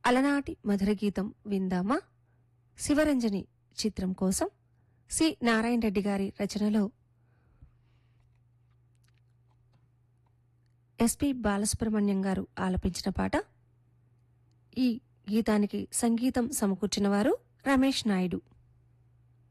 అలనాటి మధుర గీతం విందామా? శివరంజని చిత్రం కోసం సి నారాయణ రెడ్డి గారి రచనలో ఎస్పి బాలసుబ్రహ్మణ్యం గారు ఆలపించిన పాట. ఈ గీతానికి సంగీతం సమకూర్చిన వారు రమేష్ నాయుడు.